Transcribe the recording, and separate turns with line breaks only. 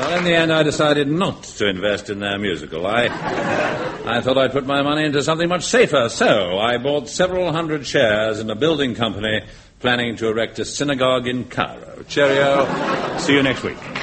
Well, in the end, I decided not to invest in their musical. I thought I'd put my money into something much safer, so I bought several hundred shares in a building company planning to erect a synagogue in Cairo. Cheerio. See you next week.